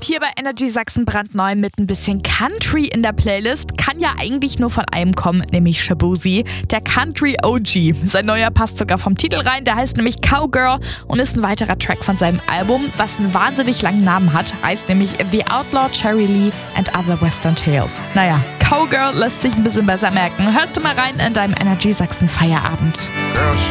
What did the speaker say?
Feierabend hier bei Energy Sachsen brandneu mit ein bisschen Country in der Playlist. Kann ja eigentlich nur von einem kommen, nämlich Shaboozey, der Country OG. Sein neuer passt sogar vom Titel rein, der heißt nämlich Cowgirl und ist ein weiterer Track von seinem Album, was einen wahnsinnig langen Namen hat. Heißt nämlich The Outlaw Cherry Lee and Other Western Tales. Naja, Cowgirl lässt sich ein bisschen besser merken. Hörst du mal rein in deinem Energy Sachsen Feierabend. Girl,